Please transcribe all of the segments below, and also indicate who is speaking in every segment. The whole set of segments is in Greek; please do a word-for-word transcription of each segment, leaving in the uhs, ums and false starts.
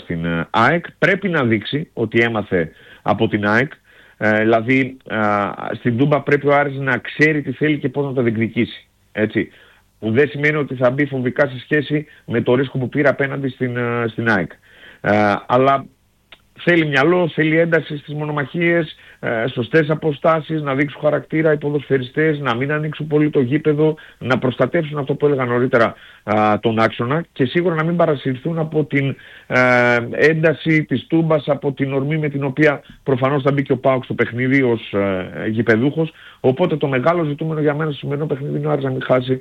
Speaker 1: στην ΑΕΚ. Πρέπει να δείξει ότι έμαθε από την ΑΕΚ. Ε, δηλαδή ε, στην Τούμπα πρέπει ο Άρης να ξέρει τι θέλει και πώς να το διεκδικήσει. Έτσι. Που δεν σημαίνει ότι θα μπει φοβικά σε σχέση με το ρίσκο που πήρε απέναντι στην, στην ΑΕΚ. Ε, αλλά θέλει μυαλό, θέλει ένταση στις μονομαχίες, ε, σωστές αποστάσεις, να δείξουν χαρακτήρα οι ποδοσφαιριστές, να μην ανοίξουν πολύ το γήπεδο, να προστατεύσουν αυτό που έλεγα νωρίτερα α, τον άξονα και σίγουρα να μην παρασυρθούν από την ε, ένταση της Τούμπας, από την ορμή με την οποία προφανώς θα μπει και ο ΠΑΟΚ στο παιχνίδι ως ε, γηπεδούχος. Οπότε το μεγάλο ζητούμενο για μένα στο σημερινό παιχνίδι είναι ο Άρης να μην χάσει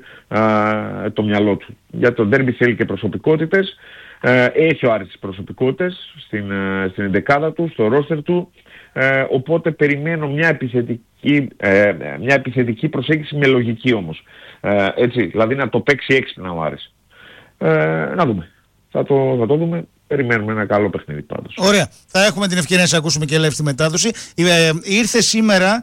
Speaker 1: α, το μυαλό του. Για το ντέρμπι θέλει και προσωπικότητες. Ε, έχει ο Άρης τις προσωπικότητες στην, ε, στην εντεκάδα του, στο ρόστερ του, ε, οπότε περιμένω μια επιθετική, ε, μια επιθετική προσέγγιση με λογική όμως. Ε, έτσι, δηλαδή να το παίξει έξυπνα ο Άρης. Ε, να δούμε. Θα το, θα το δούμε. Περιμένουμε ένα καλό παιχνίδι πάντως.
Speaker 2: Ωραία. Θα έχουμε την ευκαιρία να σε ακούσουμε και live στη μετάδοση. Ε, ήρθε σήμερα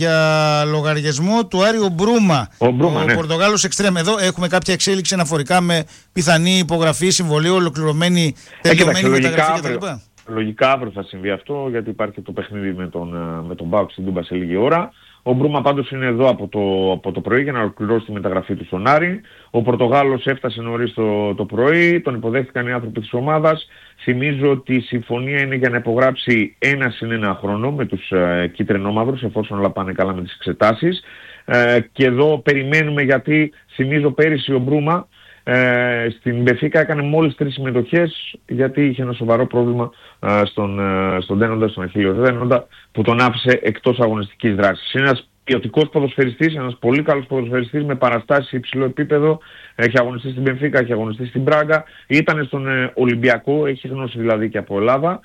Speaker 2: για λογαριασμό του Άριο Μπρούμα, ο, Μπρούμα, ο ναι. Πορτογάλος εξτρέμ. Εδώ έχουμε κάποια εξέλιξη αναφορικά με πιθανή υπογραφή, συμβολή, ολοκληρωμένη, τελειωμένη μεταγραφή κτλ.
Speaker 1: Λογικά αύριο θα συμβεί αυτό, γιατί υπάρχει το παιχνίδι με τον, με τον ΠΑΟΚ στην Τούμπα σε λίγη ώρα. Ο Μπρούμα πάντως είναι εδώ από το, από το πρωί για να ολοκληρώσει τη μεταγραφή του στον Άρη. Ο Πορτογάλος έφτασε νωρίς το, το πρωί, τον υποδέχτηκαν οι άνθρωποι της ομάδας. Θυμίζω ότι η συμφωνία είναι για να υπογράψει ένα συν ένα χρόνο με τους ε, κίτρινο-μαύρους, εφόσον όλα πάνε καλά με τις εξετάσεις. Ε, και εδώ περιμένουμε, γιατί θυμίζω πέρυσι ο Μπρούμα ε, στην Μπεφίκα έκανε μόλις τρεις συμμετοχές, γιατί είχε ένα σοβαρό πρόβλημα ε, στον, ε, στον Δένοντα, στον Αχίλλειο Δένοντα, που τον άφησε εκτός αγωνιστικής δράσης. Είναι ένας ποιοτικός ποδοσφαιριστής, ένας πολύ καλός ποδοσφαιριστής με παραστάσεις σε υψηλό επίπεδο. Έχει αγωνιστεί στην Μπενφίκα, έχει αγωνιστεί στην Μπράγκα, ήταν στον ε, Ολυμπιακό, έχει γνώση δηλαδή και από Ελλάδα.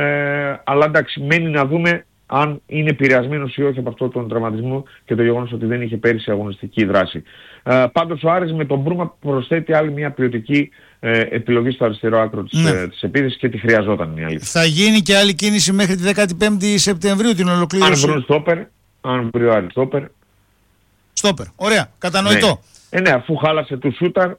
Speaker 1: Ε, αλλά εντάξει, μένει να δούμε αν είναι επηρεασμένος ή όχι από αυτόν τον τραυματισμό και το γεγονός ότι δεν είχε πέρυσι αγωνιστική δράση. Ε, πάντως ο Άρης με τον Μπρούμα προσθέτει άλλη μια ποιοτική ε, επιλογή στο αριστερό άκρο της, ναι. ε, της επίθεσης και τη χρειαζόταν η αλήθεια.
Speaker 2: Θα γίνει και άλλη κίνηση μέχρι τη δεκαπέντε Σεπτεμβρίου την ολοκλήρωση.
Speaker 1: Αν βρουν στόπερ, αν βρει ο Άρης στόπερ.
Speaker 2: Στόπερ, ωραία, κατανοητό.
Speaker 1: Ναι, ε, ναι, αφού χάλασε του Σούταρ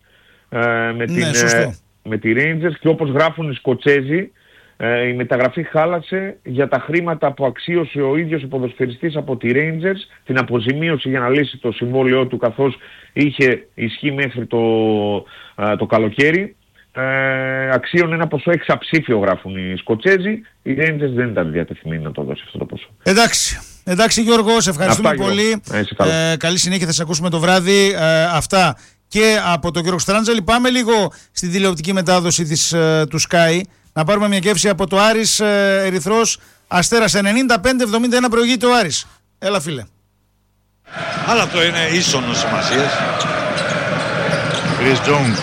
Speaker 1: ε, με, την,
Speaker 2: ναι,
Speaker 1: ε, με τη Rangers και όπως γράφουν οι Σκοτσέζοι, Ε, η μεταγραφή χάλασε για τα χρήματα που αξίωσε ο ίδιος ο ποδοσφαιριστής από τη Rangers, την αποζημίωση για να λύσει το συμβόλαιό του, καθώς είχε ισχύ μέχρι το, ε, το καλοκαίρι. Ε, αξίωνε ένα ποσό εξαψήφιο, γράφουν οι Σκοτσέζοι. Η Rangers δεν ήταν διατεθειμένη να το δώσει αυτό το ποσό.
Speaker 2: Εντάξει. Εντάξει Γιώργο, σε ευχαριστούμε
Speaker 1: αυτά,
Speaker 2: πολύ. Ε, καλή συνέχεια, θα σε ακούσουμε το βράδυ. Ε, αυτά και από τον Γιώργο Στράντζελη. Πάμε λίγο στη τηλεοπτική μετάδοση της, ε, του Sky. Να πάρουμε μια γεύση από το Άρης ε, Ερυθρός Αστέρας. ενενήντα πέντε εβδομήντα ένα προηγείται ο Άρης. Έλα φίλε.
Speaker 3: Αλλά αυτό είναι ίσονο σημασίας. Chris Jones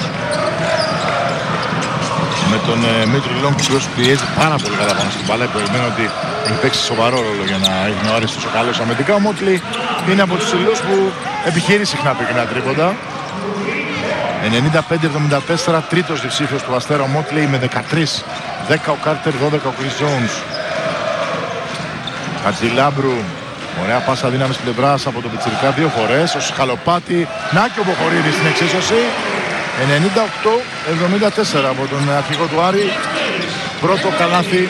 Speaker 3: με τον ε, Μίτρου Λόγκ, που πιέζει πάρα πολύ καλά πάνω στην μπάλα. Περιμένω ότι έχει παίξει σοβαρό ρόλο για να είναι ο Άρης τόσο καλός αμυντικά. Ο Μότλι είναι από τους τελείους που επιχειρεί συχνά πυκνά τρίποντα. ενενήντα πέντε εβδομήντα τέσσερα, τρίτος διψήφιος του Αστέρα ο Μότλι με δεκατρία. δέκα ο Κάρτερ, δώδεκα ο Chris Jones. Χατζηλάμπρου, ωραία πάσα δύναμη στην πλευράς από τον Πιτσιρικά δύο φορές. Ο Σκαλοπάτη, να και ο Μποχορίδης στην εξίσωση. ενενήντα οκτώ εβδομήντα τέσσερα από τον αρχηγό του Άρη. Πρώτο καλάθι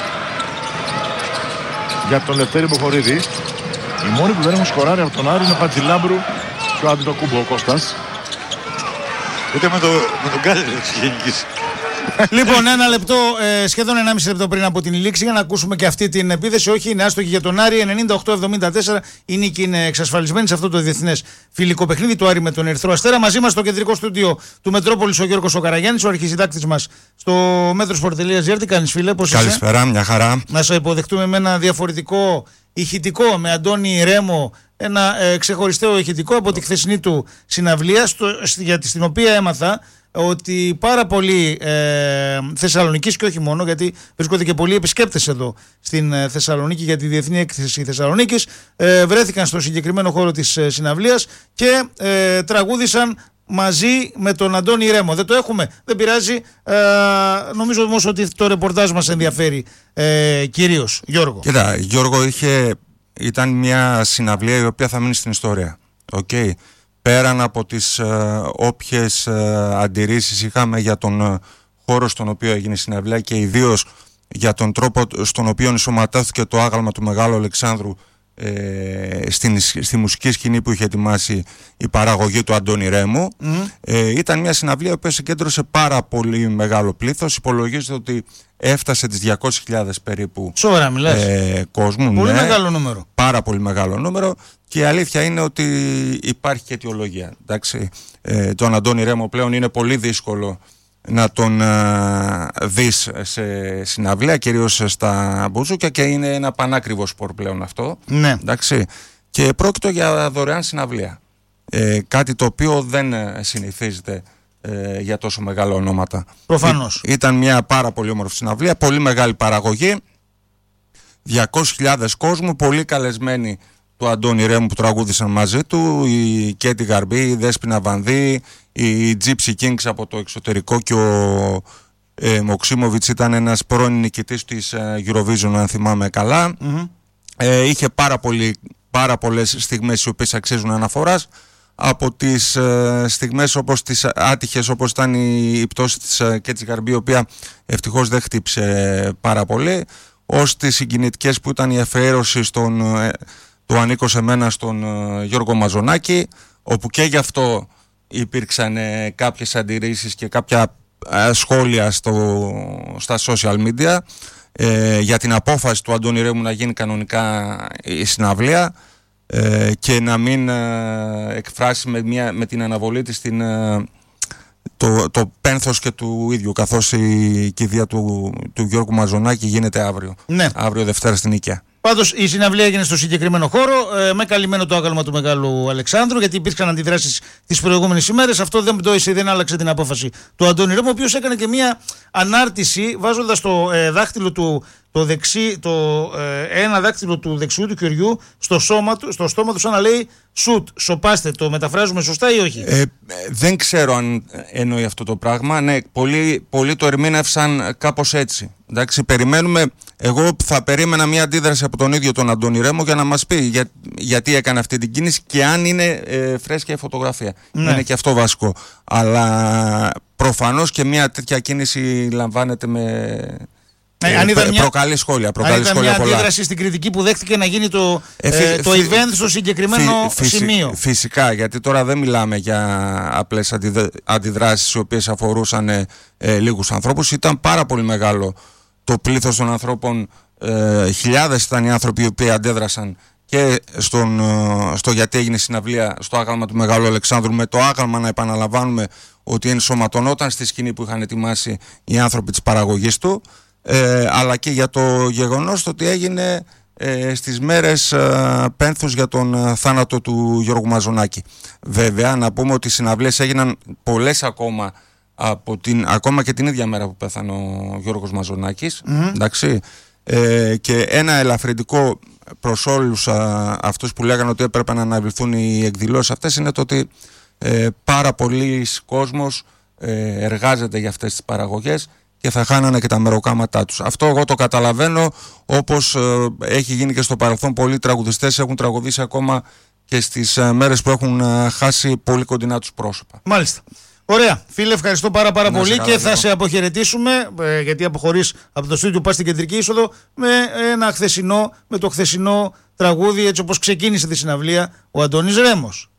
Speaker 3: για τον Λευτέρη Μποχορίδη. Οι μόνοι που δεν έχουν σκοράρει από τον Άρη είναι ο Χατζηλάμπρου και ο Αντιτοκούμπο, ο Κώστας. Ούτε με, το, με τον Γκάλερ της Γενικής.
Speaker 2: Λοιπόν, ένα λεπτό, ε, σχεδόν ενάμιση λεπτό πριν από την λήξη, για να ακούσουμε και αυτή την επίθεση. Όχι, είναι άστοχη για τον Άρη. ενενήντα οκτώ εβδομήντα τέσσερα. Η νίκη είναι εξασφαλισμένη σε αυτό το διεθνές φιλικό παιχνίδι του Άρη με τον Ερυθρό Αστέρα. Μαζί μας στο κεντρικό στούντιο του Μετρόπολης ο Γιώργος ο Καραγιάννης, ο αρχισυντάκτης μας στο metrosport.gr. Τι κάνεις φίλε, πώς είσαι?
Speaker 4: Καλησπέρα, μια χαρά.
Speaker 2: Να σε υποδεχτούμε με ένα διαφορετικό ηχητικό, με Αντώνη Ρέμο, ένα ε, ξεχωριστό ηχητικό από τη χθεσινή του συναυλία, στο, για, στην οποία έμαθα ότι πάρα πολλοί ε, Θεσσαλονικείς και όχι μόνο, γιατί βρίσκονται και πολλοί επισκέπτες εδώ στην ε, Θεσσαλονίκη για τη Διεθνή Έκθεση Θεσσαλονίκης, ε, βρέθηκαν στο συγκεκριμένο χώρο της ε, συναυλίας και ε, τραγούδησαν μαζί με τον Αντώνη Ρέμο. Δεν το έχουμε, δεν πειράζει. Ε, νομίζω όμως ότι το ρεπορτάζ μας ενδιαφέρει ε, κυρίως. Γιώργο.
Speaker 4: Κοίτα, Γιώργο, είχε, ήταν μια συναυλία η οποία θα μείνει στην ιστορία. Okay. Πέραν από τις ε, όποιες ε, αντιρρήσεις είχαμε για τον ε, χώρο στον οποίο έγινε η συναυλία και ιδίως για τον τρόπο στον οποίο ενσωματώθηκε το άγαλμα του Μεγάλου Αλεξάνδρου ε, στην, στη μουσική σκηνή που είχε ετοιμάσει η παραγωγή του Αντώνη Ρέμου. Mm. Ε, ήταν μια συναυλία που συγκέντρωσε πάρα πολύ μεγάλο πλήθος. Υπολογίζεται ότι έφτασε τις διακόσιες χιλιάδες περίπου
Speaker 2: Σοβαρά μιλάς.
Speaker 4: Ε, κόσμου.
Speaker 2: Πολύ
Speaker 4: ναι,
Speaker 2: μεγάλο νούμερο.
Speaker 4: Πάρα πολύ μεγάλο νούμερο. Και η αλήθεια είναι ότι υπάρχει και αιτιολογία. Εντάξει, ε, τον Αντώνη Ρέμο πλέον είναι πολύ δύσκολο να τον α, δεις σε συναυλία, κυρίως στα μπουζούκια, και είναι ένα πανάκριβο σπορ πλέον αυτό.
Speaker 2: Ναι.
Speaker 4: Εντάξει. Και πρόκειται για δωρεάν συναυλία. Ε, κάτι το οποίο δεν συνηθίζεται ε, για τόσο μεγάλα ονόματα.
Speaker 2: Προφανώς.
Speaker 4: Ή, ήταν μια πάρα πολύ όμορφη συναυλία, πολύ μεγάλη παραγωγή, διακόσιες χιλιάδες κόσμου, πολύ καλεσμένοι του Αντώνη Ρέμου που τραγούδησαν μαζί του, η Κέτι Γαρμπή, η Δέσποινα Βανδύ, η Gypsy Kings από το εξωτερικό και ο ε, Μοξίμοβιτς ήταν ένας πρώην νικητής της ε, Eurovision, αν θυμάμαι καλά. Mm-hmm. Ε, είχε πάρα, πολύ, πάρα πολλές στιγμές οι οποίες αξίζουν αναφοράς, από τις ε, στιγμές όπως τις άτυχες, όπως ήταν η, η πτώση της ε, Κέτι Γαρμπή, η οποία ευτυχώς δεν χτύψε πάρα πολύ, ως τις συγκινητικές που ήταν η αφιέρωση στον ε, το ανήκω σε μένα στον uh, Γιώργο Μαζονάκη, όπου και γι' αυτό υπήρξαν ε, κάποιες αντιρρήσεις και κάποια ε, σχόλια στο, στα social media ε, για την απόφαση του Αντώνη Ρέμου να γίνει κανονικά η συναυλία ε, και να μην ε, εκφράσει με, μια, με την αναβολή της την, ε, το, το πένθος και του ίδιου, καθώς η κηδεία του, του Γιώργου Μαζονάκη γίνεται αύριο,
Speaker 2: ναι.
Speaker 4: αύριο Δευτέρα στην Νίκαια.
Speaker 2: Πάντως η συναυλία έγινε στο συγκεκριμένο χώρο ε, με καλυμμένο το άγαλμα του Μεγάλου Αλεξάνδρου, γιατί υπήρξαν αντιδράσεις τις προηγούμενες ημέρες. Αυτό δεν πτώησε, δεν άλλαξε την απόφαση του Αντώνη Ρέμου, ο οποίος έκανε και μια ανάρτηση βάζοντας το ε, δάχτυλο του, το δεξί, το, ε, ένα δάχτυλο του δεξιού του χεριού στο, σώμα του, στο στόμα του, σαν να λέει σουτ, σοπάστε. Το μεταφράζουμε σωστά ή όχι?
Speaker 4: Ε, δεν ξέρω αν εννοεί αυτό το πράγμα. Ναι, πολλοί, πολλοί το ερμήνευσαν κάπως έτσι. Εντάξει, περιμένουμε. Εγώ θα περίμενα μια αντίδραση από τον ίδιο τον Αντώνη Ρέμο για να μας πει για, γιατί έκανε αυτή την κίνηση και αν είναι ε, φρέσκια η φωτογραφία. Ναι. Είναι και αυτό βασικό. Αλλά προφανώς και μια τέτοια κίνηση λαμβάνεται με...
Speaker 2: Ε, αν
Speaker 4: προ,
Speaker 2: μια,
Speaker 4: προκαλεί σχόλια, προκαλεί
Speaker 2: αν ήταν
Speaker 4: σχόλια
Speaker 2: μια
Speaker 4: πολλά.
Speaker 2: αντίδραση στην κριτική που δέχτηκε να γίνει το, ε, φυ, ε, το φυ, event στο συγκεκριμένο φυ, σημείο.
Speaker 4: Φυ, φυσικά, γιατί τώρα δεν μιλάμε για απλές αντιδ, αντιδράσεις οι οποίες αφορούσαν ε, ε, λίγους ανθρώπους. Ήταν πάρα πολύ μεγάλο το πλήθος των ανθρώπων, ε, χιλιάδες ήταν οι άνθρωποι οι οποίοι αντέδρασαν και στον, στο γιατί έγινε συναυλία στο άγαλμα του Μεγάλου Αλεξάνδρου, με το άγαλμα, να επαναλαμβάνουμε, ότι ενσωματωνόταν στη σκηνή που είχαν ετοιμάσει οι άνθρωποι της παραγωγής του. Ε, αλλά και για το γεγονός ότι έγινε ε, στις μέρες ε, πένθους για τον ε, θάνατο του Γιώργου Μαζονάκη. Βέβαια, να πούμε ότι οι συναυλίες έγιναν πολλές ακόμα, από την, ακόμα και την ίδια μέρα που πέθανε ο Γιώργος Μαζονάκης. Mm-hmm. Εντάξει, ε, και ένα ελαφρυντικό προς όλους α, αυτούς που λέγανε ότι έπρεπε να αναβληθούν οι εκδηλώσεις αυτές είναι το ότι ε, πάρα πολλοί κόσμος ε, εργάζεται για αυτές τις παραγωγές και θα χάνανε και τα μεροκάματά τους. Αυτό εγώ το καταλαβαίνω, όπως ε, έχει γίνει και στο παρελθόν. Πολλοί τραγουδιστές έχουν τραγουδήσει ακόμα και στις ε, μέρες που έχουν ε, χάσει πολύ κοντινά τους πρόσωπα.
Speaker 2: Μάλιστα. Ωραία. Φίλε, ευχαριστώ πάρα πάρα
Speaker 4: να
Speaker 2: πολύ
Speaker 4: σε
Speaker 2: και
Speaker 4: καλά,
Speaker 2: θα σε αποχαιρετήσουμε, ε, γιατί αποχωρείς από το στούντιο, πας στην κεντρική είσοδο, με ένα χθεσινό, με το χθεσινό τραγούδι, έτσι όπως ξεκίνησε τη συναυλία ο Αντώνης Ρέμος.